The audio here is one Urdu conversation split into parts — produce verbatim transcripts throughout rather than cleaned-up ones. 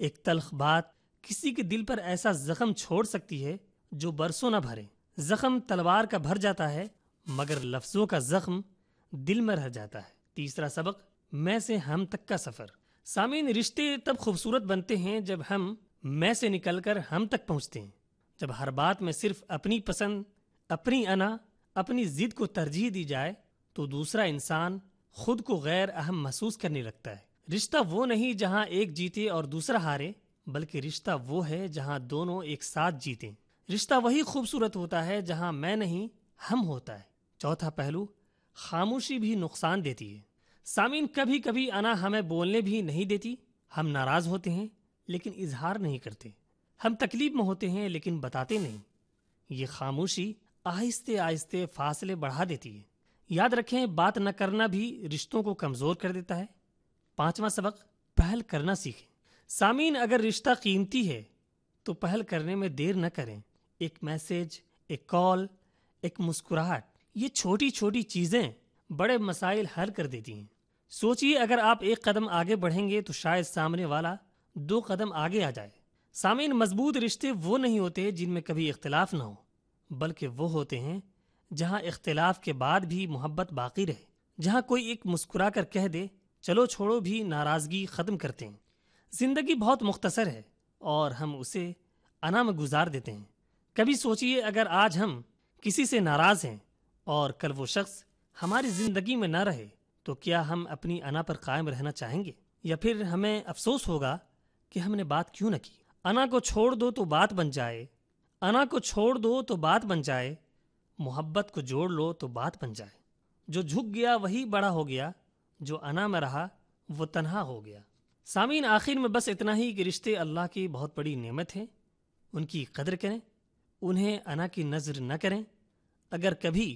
ایک تلخ بات کسی کے دل پر ایسا زخم چھوڑ سکتی ہے جو برسوں نہ بھرے۔ زخم تلوار کا بھر جاتا ہے مگر لفظوں کا زخم دل میں رہ جاتا ہے۔ تیسرا سبق، میں سے ہم تک کا سفر۔ سامعین، رشتے تب خوبصورت بنتے ہیں جب ہم میں سے نکل کر ہم تک پہنچتے ہیں۔ جب ہر بات میں صرف اپنی پسند، اپنی انا، اپنی ضد کو ترجیح دی جائے تو دوسرا انسان خود کو غیر اہم محسوس کرنے لگتا ہے۔ رشتہ وہ نہیں جہاں ایک جیتے اور دوسرا ہارے، بلکہ رشتہ وہ ہے جہاں دونوں ایک ساتھ جیتیں۔ رشتہ وہی خوبصورت ہوتا ہے جہاں میں نہیں ہم ہوتا ہے۔ چوتھا پہلو، خاموشی بھی نقصان دیتی ہے۔ سامعین، کبھی کبھی انا ہمیں بولنے بھی نہیں دیتی۔ ہم ناراض ہوتے ہیں لیکن اظہار نہیں کرتے، ہم تکلیف میں ہوتے ہیں لیکن بتاتے نہیں۔ یہ خاموشی آہستہ آہستہ فاصلے بڑھا دیتی ہے۔ یاد رکھیں، بات نہ کرنا بھی رشتوں کو کمزور کر دیتا ہے۔ پانچواں سبق، پہل کرنا سیکھیں۔ سامعین، اگر رشتہ قیمتی ہے تو پہل کرنے میں دیر نہ کریں۔ ایک میسج، ایک کال، ایک مسکراہٹ، یہ چھوٹی چھوٹی چیزیں بڑے مسائل حل کر دیتی ہیں۔ سوچئے، اگر آپ ایک قدم آگے بڑھیں گے تو شاید سامنے والا دو قدم آگے آ جائے۔ سامعین، مضبوط رشتے وہ نہیں ہوتے جن میں کبھی اختلاف نہ ہو، بلکہ وہ ہوتے ہیں جہاں اختلاف کے بعد بھی محبت باقی رہے، جہاں کوئی ایک مسکرا کر کہہ دے چلو چھوڑو بھی ناراضگی ختم کرتے ہیں۔ زندگی بہت مختصر ہے اور ہم اسے انا میں گزار دیتے ہیں۔ کبھی سوچئے، اگر آج ہم کسی سے ناراض ہیں اور کل وہ شخص ہماری زندگی میں نہ رہے تو کیا ہم اپنی انا پر قائم رہنا چاہیں گے، یا پھر ہمیں افسوس ہوگا کہ ہم نے بات کیوں نہ کی؟ انا کو چھوڑ دو تو بات بن جائے، انا کو چھوڑ دو تو بات بن جائے، محبت کو جوڑ لو تو بات بن جائے۔ جو جھک گیا وہی بڑا ہو گیا، جو انا میں رہا وہ تنہا ہو گیا۔ سامعین، آخر میں بس اتنا ہی کہ رشتے اللہ کی بہت بڑی نعمت ہے، ان کی قدر کریں، انہیں انا کی نظر نہ کریں۔ اگر کبھی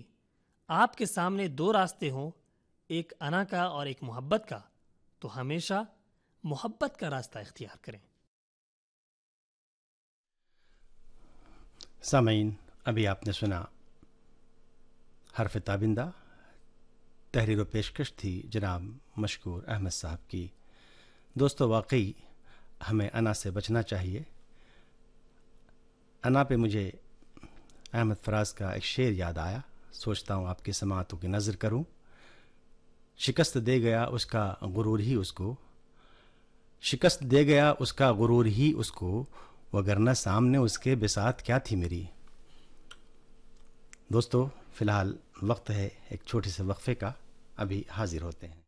آپ کے سامنے دو راستے ہوں، ایک انا کا اور ایک محبت کا، تو ہمیشہ محبت کا راستہ اختیار کریں۔ سامعین، ابھی آپ نے سنا حرف تابندہ، تحریر و پیشکش تھی جناب مشکور احمد صاحب کی۔ دوستو، واقعی ہمیں انا سے بچنا چاہیے۔ انا پہ مجھے احمد فراز کا ایک شعر یاد آیا، سوچتا ہوں آپ کی سماعتوں کی نظر کروں۔ شکست دے گیا اس کا غرور ہی اس کو، شکست دے گیا اس کا غرور ہی اس کو، وگرنہ سامنے اس کے بساط کیا تھی میری۔ دوستو، فی الحال وقت ہے ایک چھوٹے سے وقفے کا، ابھی حاضر ہوتے ہیں۔